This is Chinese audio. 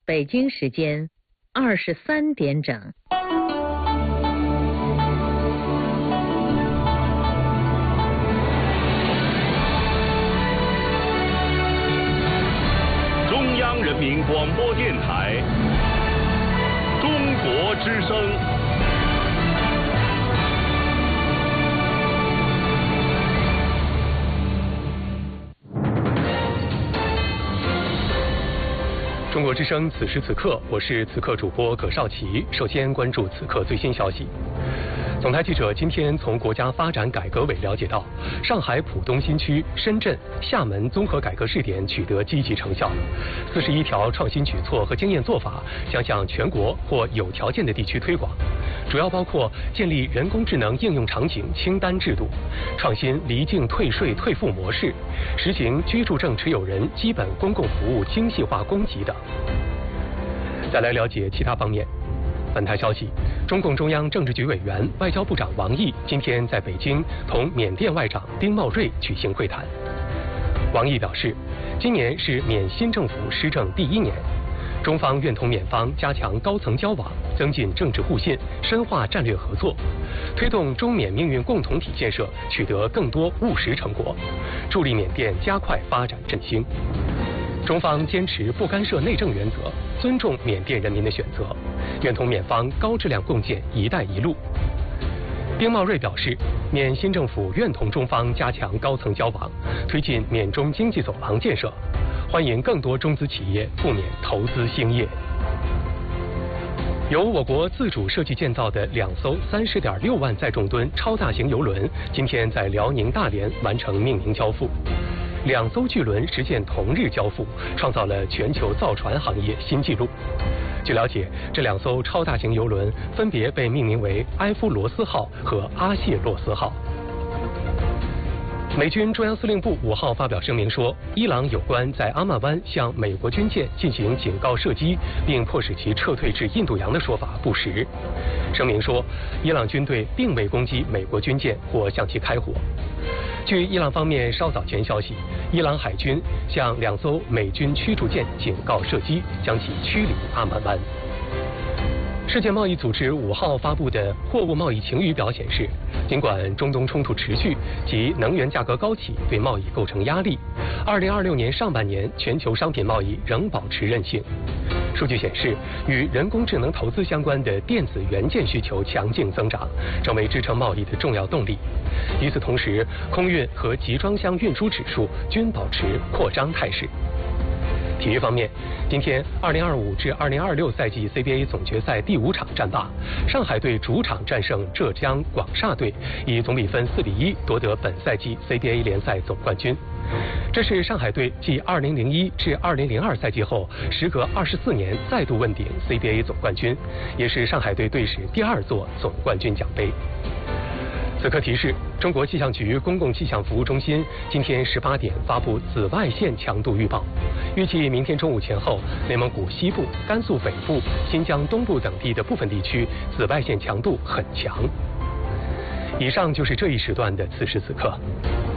北京时间23点整。 中央人民广播电台中国之声。 中国之声，此时此刻，我是此刻主播葛少奇。首先关注此刻最新消息。总台记者今天从国家发展改革委了解到，上海浦东新区、深圳、厦门综合改革试点取得积极成效，41条创新举措和经验做法将向全国或有条件的地区推广，主要包括建立人工智能应用场景清单制度，创新离境退税退付模式，实行居住证持有人基本公共服务精细化供给等。再来了解其他方面。本台消息，中共中央政治局委员、外交部长王毅今天在北京同缅甸外长丁茂瑞举行会谈。王毅表示，今年是缅新政府施政第1年，中方愿同缅方加强高层交往，增进政治互信，深化战略合作，推动中缅命运共同体建设取得更多务实成果，助力缅甸加快发展振兴。中方坚持不干涉内政原则，尊重缅甸人民的选择，愿同缅方高质量共建“一带一路”。丁茂瑞表示，缅新政府愿同中方加强高层交往，推进缅中经济走廊建设，欢迎更多中资企业赴缅投资兴业。由我国自主设计建造的2艘30.6万载重吨超大型邮轮，今天在辽宁大连完成命名交付。2艘巨轮实现同日交付，创造了全球造船行业新纪录。据了解，这2艘超大型邮轮分别被命名为埃夫罗斯号和阿谢洛斯号。美军中央司令部5号发表声明说，伊朗有关在阿曼湾向美国军舰进行警告射击，并迫使其撤退至印度洋的说法不实。声明说，伊朗军队并未攻击美国军舰或向其开火。据伊朗方面稍早前消息，伊朗海军向2艘美军驱逐舰警告射击，将其驱离阿曼湾。世界贸易组织5号发布的货物贸易晴雨表显示，尽管中东冲突持续及能源价格高企对贸易构成压力，2026年上半年全球商品贸易仍保持韧性。数据显示，与人工智能投资相关的电子元件需求强劲增长，成为支撑贸易的重要动力。与此同时，空运和集装箱运输指数均保持扩张态势。体育方面，今天2025至2026赛季 CBA 总决赛第5场战罢，上海队主场战胜浙江广厦队，以总比分4-1夺得本赛季 CBA 联赛总冠军。这是上海队继2001至2002赛季后，时隔24年再度问鼎 CBA 总冠军，也是上海队队史第2座总冠军奖杯。此刻提示，中国气象局公共气象服务中心今天18点发布紫外线强度预报，预计明天中午前后，内蒙古西部、甘肃北部、新疆东部等地的部分地区紫外线强度很强。以上就是这一时段的此时此刻。